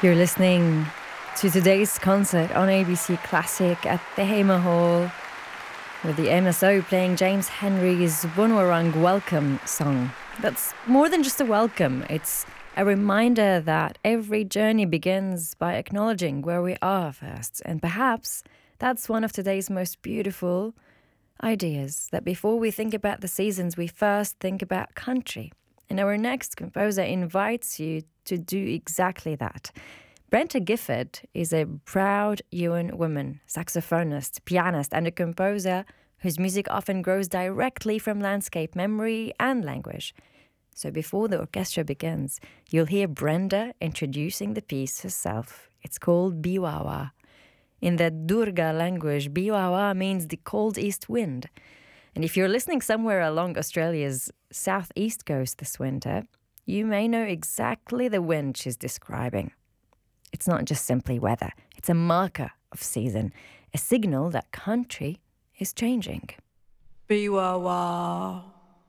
You're listening to today's concert on ABC Classic at the Hamer Hall with the MSO playing James Henry's Bunwarang Welcome song. That's more than just a welcome. It's a reminder that every journey begins by acknowledging where we are first. And perhaps that's one of today's most beautiful ideas, that before we think about the seasons, we first think about country. And our next composer invites you to do exactly that. Brenta Gifford is a proud Yuin woman, saxophonist, pianist, and a composer whose music often grows directly from landscape, memory, and language. So before the orchestra begins, you'll hear Brenda introducing the piece herself. It's called Biwawa. In the Durga language, Biwawa means the cold east wind. And if you're listening somewhere along Australia's southeast coast this winter, you may know exactly the wind she's describing. It's not just simply weather. It's a marker of season, a signal that country is changing. Biwawa,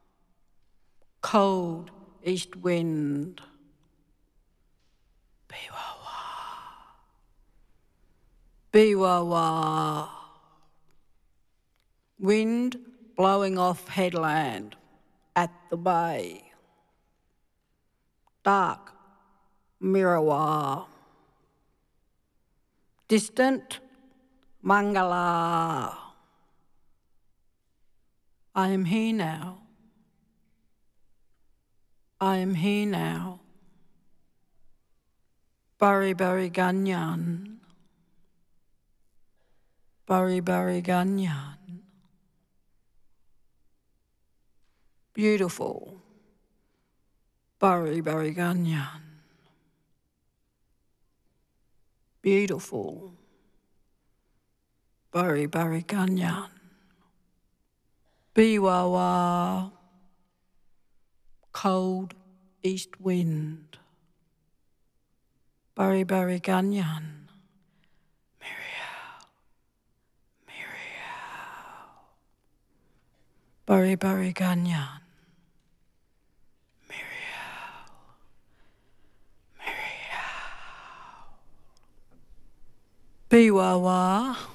cold east wind. Biwawa, Biwawa, wind blowing off headland at the bay. Dark Mirawa, distant Mangala. I am here now. I am here now. Bari Bari Ganyan. Bari Bari Ganyan. Beautiful. Bari Bari Ganyan. Beautiful. Bari Bari Ganyan. Biwawa, cold east wind. Bari Bari Ganyan. Miriel, Miriel. Bari Bari Ganyan. Biwawa.